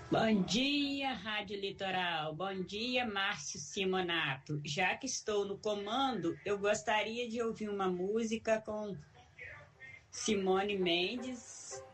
Bom dia, Rádio Litoral. Bom dia, Márcio Simonato. Já que estou no comando, eu gostaria de ouvir uma música com Simone Mendes